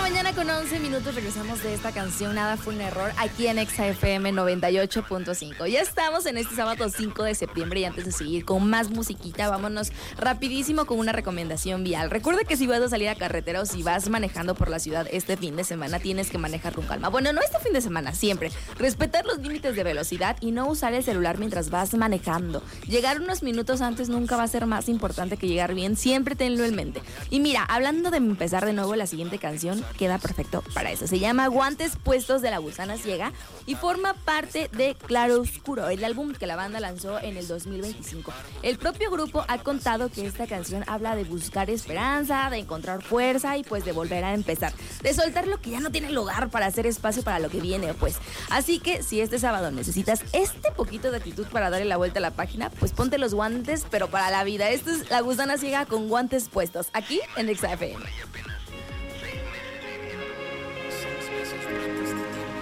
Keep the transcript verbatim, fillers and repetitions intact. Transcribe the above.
mañana con once minutos regresamos de esta canción Nada fue un error aquí en Exa F M noventa y ocho punto cinco. Ya estamos en este sábado cinco de septiembre y antes de seguir con más musiquita, vámonos rapidísimo con una recomendación vial. Recuerda que si vas a salir a carretera o si vas manejando por la ciudad este fin de semana, tienes que manejar con calma. Bueno, no este fin de semana, siempre. Respetar los límites de velocidad y no usar el celular mientras vas manejando. Llegar unos minutos antes nunca va a ser más importante que llegar bien, siempre tenlo en mente. Y mira, hablando de empezar de nuevo, la siguiente canción queda perfecto para eso. Se llama Guantes Puestos de La Gusana Ciega y forma parte de Claro Oscuro, el álbum que la banda lanzó en el dos mil veinticinco. El propio grupo ha contado que esta canción habla de buscar esperanza, de encontrar fuerza y pues de volver a empezar, de soltar lo que ya no tiene lugar para hacer espacio para lo que viene, pues. Así que si este sábado necesitas este poquito de actitud para darle la vuelta a la página, pues ponte los guantes, pero para la vida. Esto es La Gusana Ciega con Guantes Puestos, aquí en Exa F M.